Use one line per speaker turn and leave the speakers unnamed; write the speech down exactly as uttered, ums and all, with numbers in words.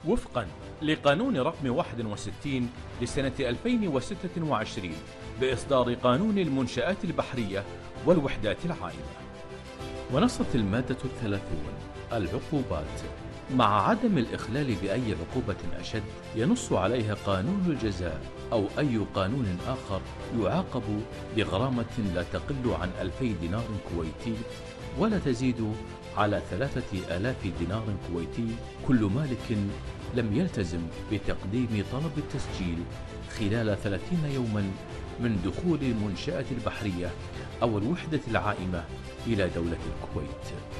وفقا لقانون رقم واحد وستين لسنة ألفين وستة وعشرين بإصدار قانون المنشآت البحرية والوحدات العائمة. ونصت المادة الثلاثون العقوبات: مع عدم الإخلال بأي عقوبة أشد ينص عليها قانون الجزاء أو أي قانون آخر، يعاقب بغرامة لا تقل عن ألفي دينار كويتي ولا تزيد على ثلاثة آلاف دينار كويتي كل مالك لم يلتزم بتقديم طلب التسجيل خلال ثلاثين يوما من دخول المنشأة البحرية أو الوحدة العائمة إلى دولة الكويت.